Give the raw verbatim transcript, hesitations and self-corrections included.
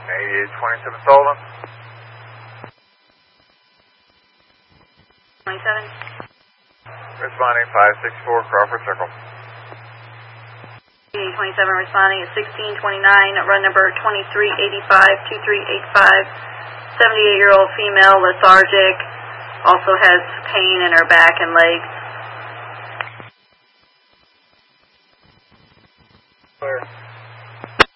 eighty-eight twenty-seven Sullivan. twenty-seven. Responding five six four Crawford Circle. eighty-eight twenty-seven responding at sixteen twenty-nine, run number twenty-three eighty-five, two three eight five, seventy-eight-year-old female, lethargic, also has pain in her back and legs.